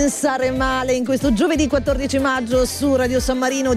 Pensare male in questo giovedì 14 maggio su Radio San Marino,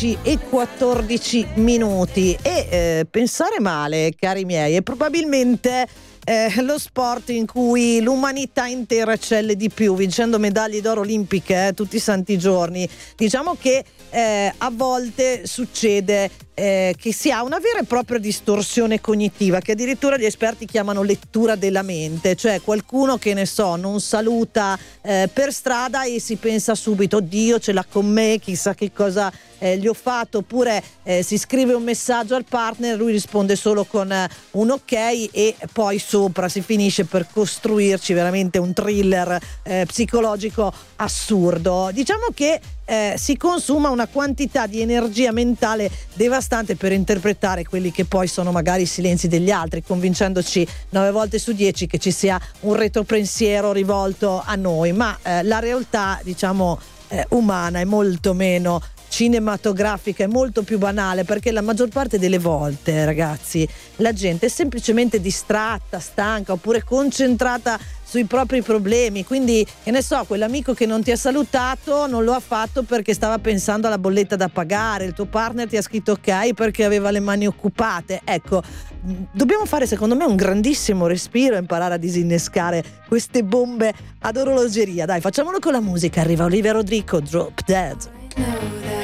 10:14 e pensare male, cari miei, è probabilmente lo sport in cui l'umanità intera eccelle di più, vincendo medaglie d'oro olimpiche tutti i santi giorni. Diciamo che a volte succede che si ha una vera e propria distorsione cognitiva, che addirittura gli esperti chiamano lettura della mente, cioè qualcuno che ne so non saluta per strada e si pensa subito oddio ce l'ha con me, chissà che cosa gli ho fatto, oppure si scrive un messaggio al partner, lui risponde solo con un ok e poi sopra si finisce per costruirci veramente un thriller psicologico assurdo. Diciamo che si consuma una quantità di energia mentale devastante per interpretare quelli che poi sono magari i silenzi degli altri, convincendoci 9 volte su 10 che ci sia un retropensiero rivolto a noi, ma la realtà, diciamo, umana è molto meno cinematografica, è molto più banale, perché la maggior parte delle volte, ragazzi, la gente è semplicemente distratta, stanca oppure concentrata sui propri problemi. Quindi, che ne so, quell'amico che non ti ha salutato non lo ha fatto perché stava pensando alla bolletta da pagare, il tuo partner ti ha scritto ok perché aveva le mani occupate. Ecco, dobbiamo fare secondo me un grandissimo respiro e imparare a disinnescare queste bombe ad orologeria. Dai, facciamolo con la musica. Arriva Olivia Rodrigo, Drop Dead.